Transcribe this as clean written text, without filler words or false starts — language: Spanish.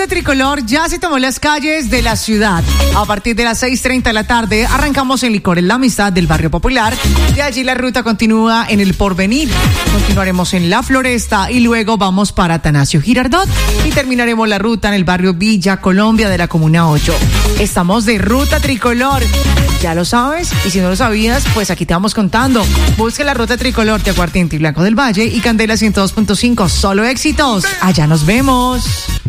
ruta tricolor ya se tomó las calles de la ciudad. A partir de las 6:30 de la tarde arrancamos en Licores La Amistad del Barrio Popular. De allí la ruta continúa en El Porvenir. Continuaremos en La Floresta y luego vamos para Atanasio Girardot y terminaremos la ruta en el barrio Villa Colombia de la Comuna 8. Estamos de ruta tricolor. Ya lo sabes, y si no lo sabías, pues aquí te vamos contando. Busca la ruta tricolor de Aguardiente y Blanco del Valle y Candela 102.5. Solo éxitos. Allá nos vemos.